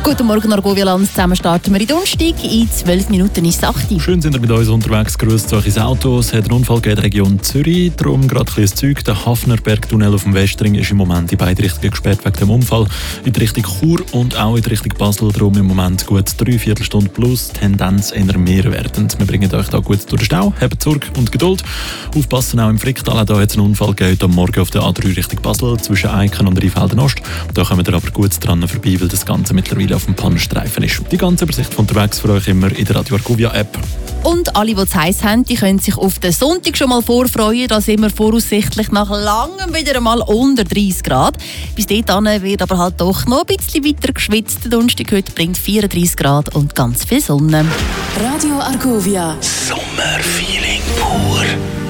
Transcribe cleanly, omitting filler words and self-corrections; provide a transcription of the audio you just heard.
Guten Morgen, Argovia-Land. Zusammen starten wir in Donnerstag. In 12 Minuten ist es 8 Uhr. Schön sind ihr mit uns unterwegs. Grüßt euch ins Auto. Es hat einen Unfall in der Region Zürich. Darum gerade ein bisschen Zeug. Der Hafnerbergtunnel auf dem Westring ist im Moment in beide Richtungen gesperrt wegen dem Unfall. In die Richtung Chur und auch in die Richtung Basel. Darum im Moment gut 3/4 Stunde plus. Tendenz eher mehr werdend. Wir bringen euch da gut durch den Stau. Habt Sorge und Geduld. Aufpassen auch im Fricktal. Da hat es einen Unfall gegeben am Morgen auf der A3 Richtung Basel zwischen Eiken und Rheinfelden Ost. Da kommen wir aber gut dran vorbei, weil das Ganze mittlerweile auf dem Pannenstreifen ist. Die ganze Übersicht von unterwegs für euch immer in der Radio Argovia App. Und alle, die es heiß haben, die können sich auf den Sonntag schon mal vorfreuen. Da sind wir voraussichtlich nach langem wieder einmal unter 30 Grad. Bis dahin wird aber halt doch noch ein bisschen weiter geschwitzt. Der Donnerstag heute bringt 34 Grad und ganz viel Sonne. Radio Argovia. Sommerfeeling pur.